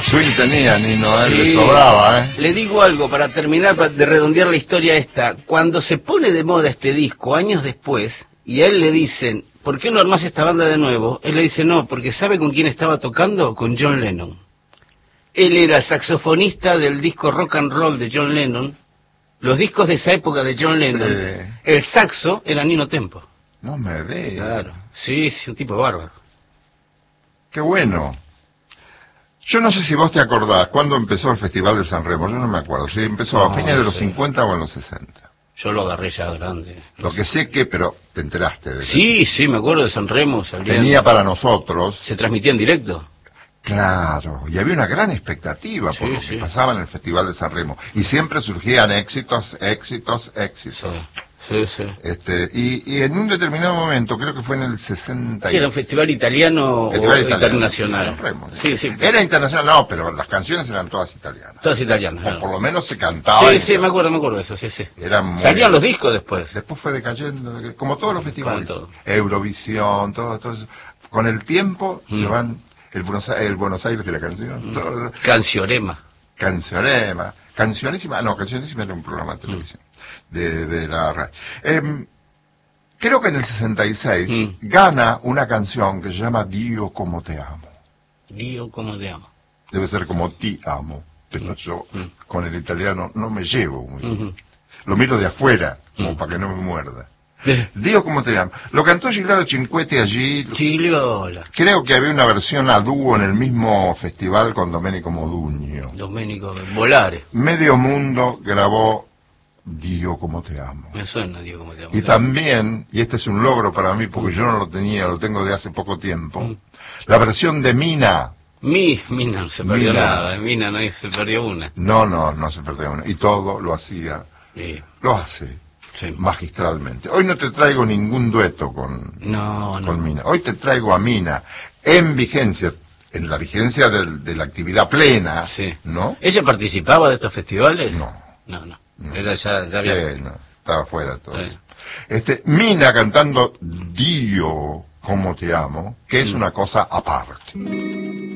Swing tenía Nino, Sí. le sobraba, Le digo algo para terminar, de redondear la historia esta. Cuando se pone de moda este disco, años después, y a él le dicen, ¿por qué no armás esta banda de nuevo? Él le dice, no, porque ¿sabe con quién estaba tocando? Con John Lennon. Él era el saxofonista del disco Rock and Roll de John Lennon. Los discos de esa época de John Lennon, el saxo era Nino Tempo. No me ve. Claro, sí, un tipo bárbaro. Qué bueno. Yo no sé si vos te acordás cuándo empezó el Festival de San Remo, yo no me acuerdo, si empezó a fines de los 50 o en los 60. Yo lo agarré ya grande. Lo que sé que, pero te enteraste de Sí, me acuerdo de San Remo. Tenía para nosotros. ¿Se transmitía en directo? Claro, y había una gran expectativa por lo que pasaba en el Festival de San Remo. Y siempre surgían éxitos. Sí. Y en un determinado momento, creo que fue en el 60. ¿Era un festival italiano o internacional? Remo, Sí. Era internacional, no, pero las canciones eran todas italianas. Todas italianas. O por lo menos se cantaba. Sí, me acuerdo de eso, sí. Salían los discos después. Después fue decayendo, como todos los festivales. Todo. Eurovisión, todo eso. Con el tiempo se van el Buenos Aires de la canción. Todo. Cancionema. Cancionísima era un programa de televisión. De la radio. Creo que en el 66 gana una canción que se llama Dio como te amo. Dio como te amo. Debe ser como ti amo, pero yo con el italiano no me llevo muy bien. Lo miro de afuera, como para que no me muerda. Dio como te amo. Lo cantó Gigliola Cinquetti allí. Gigliola. Creo que había una versión a dúo en el mismo festival con Domenico Modugno. Domenico Volare. Medio mundo grabó Dio como te amo. Me suena Dio como te amo. Y también, y este es un logro para mí porque yo no lo tenía, lo tengo de hace poco tiempo, la versión de Mina. Mina no se perdió nada, Mina no se perdió una. No se perdió una. Y todo lo hacía, lo hace magistralmente. Hoy no te traigo ningún dueto con Mina. Hoy te traigo a Mina en vigencia, en la vigencia de la actividad plena, ¿no? ¿Ella participaba de estos festivales? No. Era ya había... no, estaba fuera todo eso. Mina cantando Dio como te amo, que es una cosa aparte.